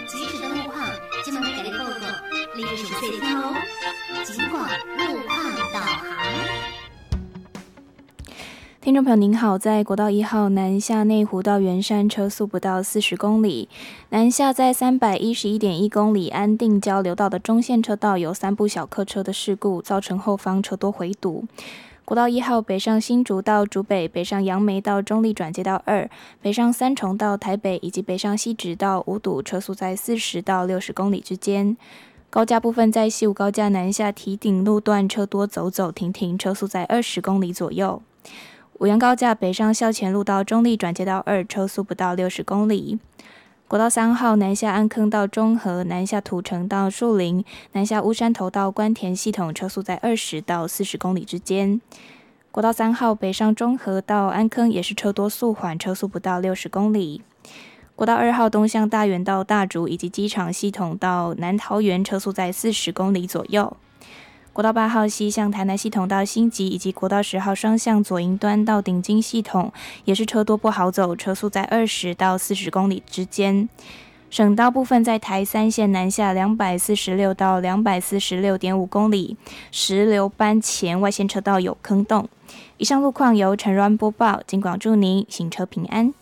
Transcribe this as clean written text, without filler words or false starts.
即时的路况，今晚给你报告，你要详细听哦。尽管路况导航。 听众朋友您好，在国道1号南下内湖到圆山车速不到40公里，南下在311.1公里安定交流道的中线车道有3部小客车的事故，造成后方车多回堵。国道1号北上新竹到竹北，北上杨梅到中立转接道2，北上三重到台北，以及北上西直到五堵，车速在40到60公里之间。高架部分在西武高架南下堤顶路段车多走走停停，车速在20公里左右。五杨高架北上校前路到中立转接道2，车速不到60公里。国道3号南下安坑到中和，南下土城到树林，南下乌山头到关田系统，车速在20到40公里之间。国道3号北上中和到安坑也是车多速缓，车速不到60公里。国道2号东向大园到大竹以及机场系统到南桃园，车速在40公里左右。国道8号西向台南系统到新集，以及国道10号双向左营端到顶金系统，也是车多不好走，车速在20到40公里之间。省道部分在台3线南下246到246.5公里，石流班前外线车道有坑洞。以上路况由陈软播报，尽管祝您行车平安。